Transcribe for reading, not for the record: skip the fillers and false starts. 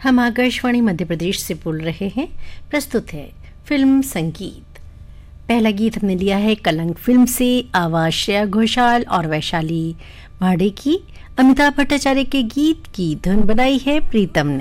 हम आकाशवाणी मध्य प्रदेश से बोल रहे हैं। प्रस्तुत है फिल्म संगीत। पहला गीत हमने लिया है कलंक फिल्म से। आवाज श्रेया घोषाल और वैशाली भाड़े की। अमिताभ भट्टाचार्य के गीत की धुन बनाई है प्रीतम ने।